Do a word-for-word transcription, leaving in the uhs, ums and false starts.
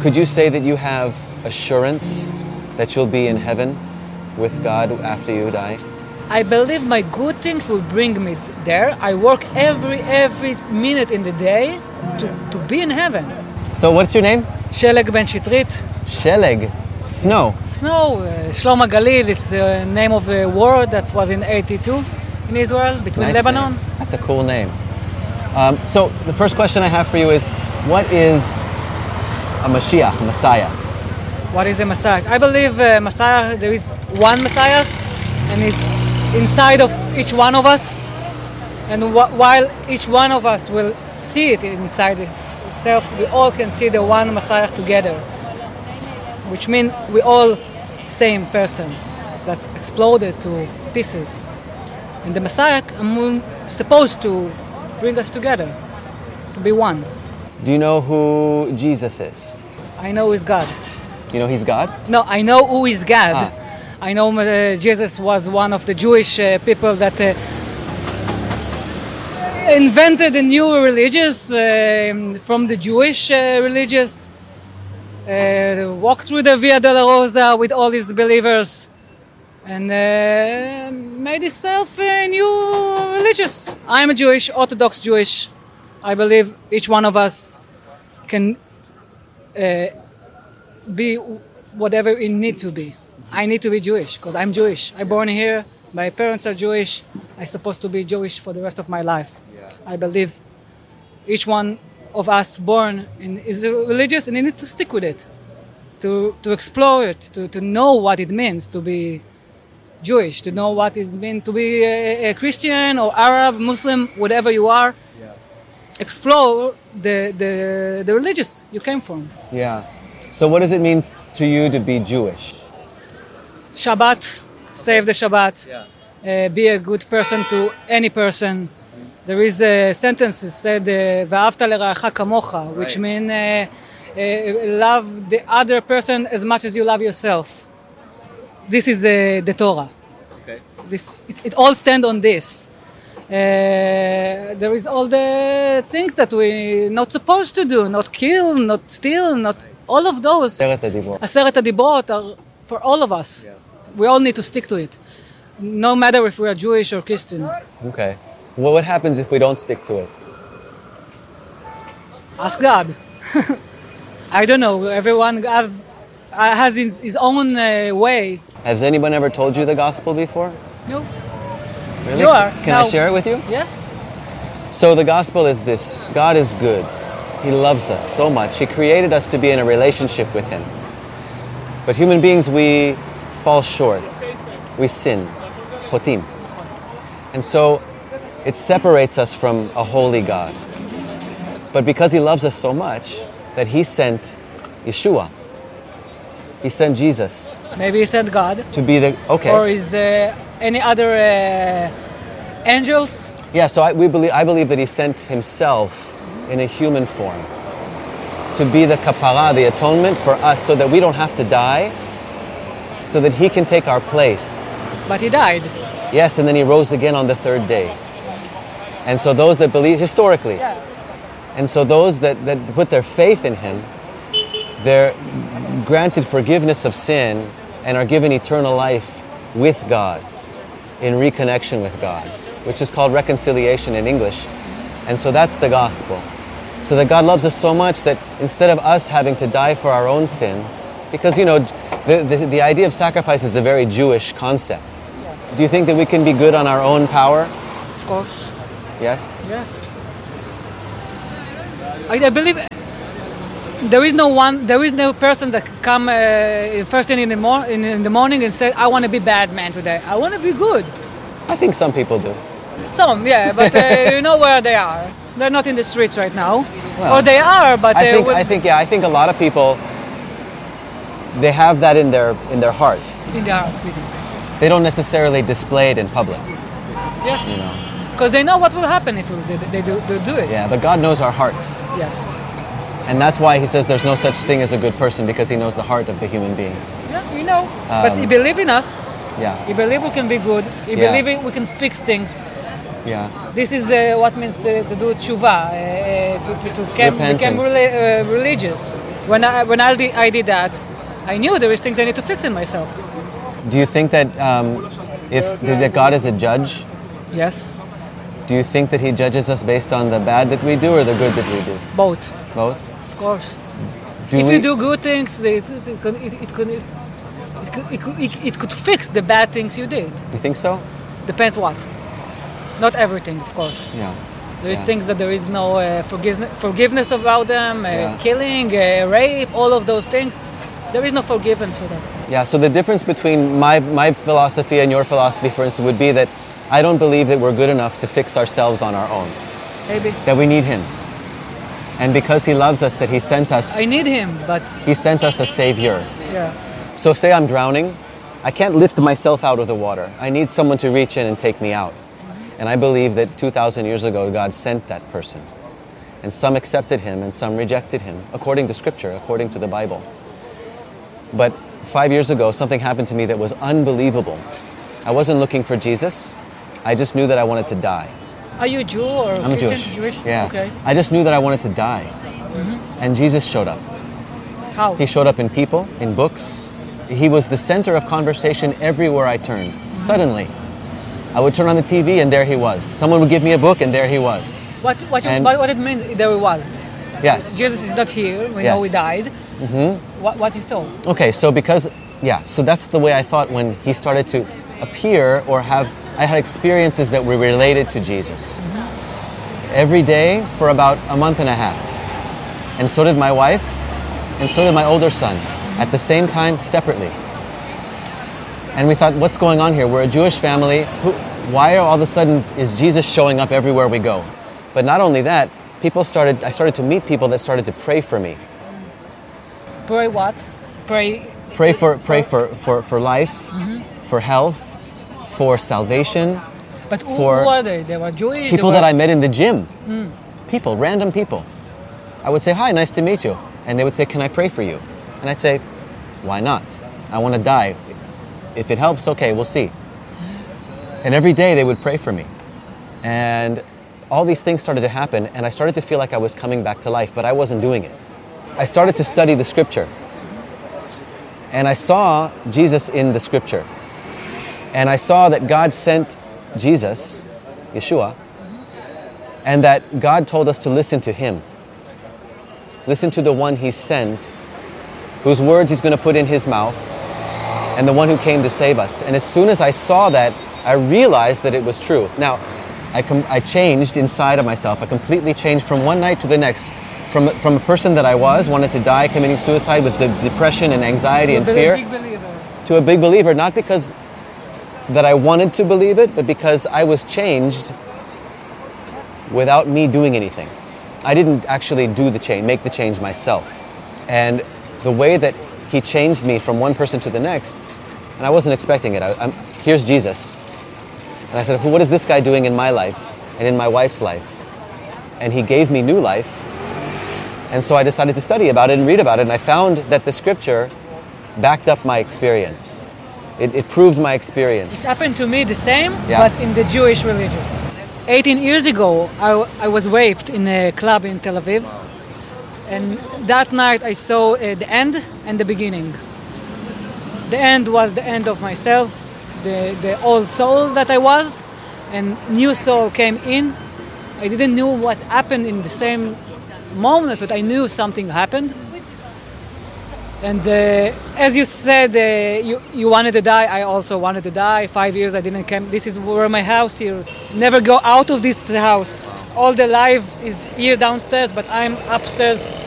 could you say that you have assurance that you'll be in heaven with God after you die? I believe my good things will bring me there. I work every every minute in the day to, to be in heaven. So what's your name? Sheleg Ben Shitrit. Sheleg. Snow. Snow. Uh, Shlom HaGalil. It's the name of a war that was in eighty-two in Israel between Nice Lebanon. name. That's a cool name. Um, so the first question I have for you is, what is a Mashiach, a Messiah? What is a Messiah? I believe uh, Messiah, there is one Messiah, and it's inside of each one of us. And wh- while each one of us will see it inside itself, we all can see the one Messiah together. Which means we all same person that exploded to pieces. And the Messiah is supposed to bring us together, to be one. Do you know who Jesus is? I know he's God. You know he's God? No, I know who is God. Ah. I know uh, Jesus was one of the Jewish uh, people that uh, invented a new religious uh, from the Jewish uh, religious. Uh, walked through the Via Dolorosa with all his believers and uh, made himself a new religious. I'm a Jewish, Orthodox Jewish. I believe each one of us can uh, be whatever we need to be. I need to be Jewish because I'm Jewish. I'm born here. My parents are Jewish. I'm supposed to be Jewish for the rest of my life. Yeah. I believe each one of us born in, is religious and you need to stick with it, to, to explore it, to, to know what it means to be Jewish, to know what it means to be a, a Christian or Arab, Muslim, whatever you are. Yeah. Explore the, the, the religious you came from. Yeah. So what does it mean to you to be Jewish? Shabbat, save the Shabbat, Yeah. uh, be a good person to any person. There is a sentence that said, "Va'avta l'ra'acha kamocha," which Right. means uh, uh, love the other person as much as you love yourself. This is uh, the Torah. Okay. This it, it all stands on this. Uh, there is all the things that we're not supposed to do, not kill, not steal, not all of those. Aseret HaDibrot. Aseret HaDibrot are for all of us. Yeah. We all need to stick to it, no matter if we are Jewish or Christian. Okay. Well, what happens if we don't stick to it? Ask God. I don't know. Everyone have, uh, has his, his own uh, way. Has anyone ever told you the gospel before? No. Really? You are. Can I Now- share it with you? Yes. So the gospel is this: God is good. He loves us so much. He created us to be in a relationship with Him. But human beings, we fall short. We sin. Chotim. And so it separates us from a holy God. But because He loves us so much, that He sent Yeshua. He sent Jesus Maybe he said God. to be the... Okay. Or is there any other uh, angels? Yeah, so I, we believe, I believe that He sent Himself in a human form to be the kapara, the atonement for us, so that we don't have to die, so that He can take our place. But he died. Yes, and then He rose again on the third day. And so those that believe, historically, Yeah. and so those that, that put their faith in Him, they're granted forgiveness of sin and are given eternal life with God, in reconnection with God, which is called reconciliation in English. And so that's the gospel. So that God loves us so much that instead of us having to die for our own sins, because, you know, the, the, the idea of sacrifice is a very Jewish concept. Yes. Do you think that we can be good on our own power? Of course. Yes? Yes. I, I believe there is no one, there is no person that can come uh, first thing in the, mor- in, in the morning and say, I want to be bad man today. I want to be good. I think some people do. Some, yeah, but uh, you know where they are. They're not in the streets right now. Well, or they are, but I they think, will I think, yeah, I think a lot of people, they have that in their in their heart. in their heart. with you. They don't necessarily display it in public. Yes. You know. Because they know what will happen if they, they, do, they do it. Yeah, but God knows our hearts. Yes. And that's why He says there's no such thing as a good person, because He knows the heart of the human being. Yeah, we know. but He Um, believes in us. Yeah, He believes we can be good. He Yeah. believes we can fix things. yeah. This is uh, what means to, to do tshuva, uh, to, to, to become, become Repentance. rela- uh, religious. When I when I did, I did that, I knew there is things I need to fix in myself. Do you think that um, if that God is a judge, Yes, do you think that He judges us based on the bad that we do or the good that we do? both, Both. of course. Do if we, you do good things, it, it, it, could- it, it, could, it, could, it, could, it, it could fix the bad things you did. You think so? Depends what. Not everything, of course. Yeah. There is Yeah. things that there is no uh, forgiveness, forgiveness about them, uh, Yeah. killing, uh, rape, all of those things. There is no forgiveness for that. Yeah. So the difference between my my philosophy and your philosophy, for instance, would be that I don't believe that we're good enough to fix ourselves on our own. Maybe. That we need Him. And because He loves us, that He sent us. I need him, but He sent us a Savior. yeah. So say I'm drowning, I can't lift myself out of the water. I need someone to reach in and take me out. And I believe that two thousand years ago, God sent that person. And some accepted Him and some rejected Him, according to Scripture, according to the Bible. But five years ago, something happened to me that was unbelievable. I wasn't looking for Jesus. I just knew that I wanted to die. Are you Jew or I'm Christian? Jewish. Yeah. Okay. I just knew that I wanted to die. And Jesus showed up. How? He showed up in people, in books. He was the center of conversation everywhere I turned. Suddenly, I would turn on the T V and there He was. Someone would give me a book and there He was. What what, you, And- what what it means there it was. Yes. Jesus is not here. We Yes. know He died. Mm-hmm. What what you saw? Okay, so because, yeah, so that's the way I thought when He started to appear or have, I had experiences that were related to Jesus. Every day for about a month and a half. And so did my wife, and so did my older son, at the same time, separately. And we thought, what's going on here? We're a Jewish family. Who, why all of a sudden is Jesus showing up everywhere we go? But not only that, people started, I started to meet people that started to pray for me. Pray what? Pray. Pray for, pray for, for, for life, for health, for salvation. But who, for who are they? They were Jewish. People they were, that I met in the gym. People, random people. I would say, hi, nice to meet you. And they would say, can I pray for you? And I'd say, why not? I want to die. If it helps, okay, we'll see. And every day they would pray for me. And all these things started to happen, and I started to feel like I was coming back to life, but I wasn't doing it. I started to study the Scripture. And I saw Jesus in the Scripture. And I saw that God sent Jesus, Yeshua, and that God told us to listen to Him. Listen to the one He sent, whose words He's going to put in His mouth, and the one who came to save us. And as soon as I saw that, I realized that it was true. Now, I, com- I changed inside of myself. I completely changed from one night to the next. From, from a person that I was, wanted to die, committing suicide with de- depression and anxiety and Big fear, believer. to a big believer, not because that I wanted to believe it, but because I was changed without me doing anything. I didn't actually do the change, make the change myself. And the way that He changed me from one person to the next, and I wasn't expecting it. I, I'm, here's Jesus. And I said, what is this guy doing in my life and in my wife's life? And He gave me new life. And so I decided to study about it and read about it, and I found that the Scripture backed up my experience. It, it proved my experience. It's happened to me the same, Yeah. but in the Jewish religious. eighteen years ago, I, I was raped in a club in Tel Aviv. And that night I saw uh, the end and the beginning. The end was the end of myself, the, the old soul that I was, and new soul came in. I didn't know what happened in the same moment, but I knew something happened. And uh, as you said, uh, you, you wanted to die, I also wanted to die. Five years I didn't come. This is where my house here. Never go out of this house. All the life is here downstairs, but I'm upstairs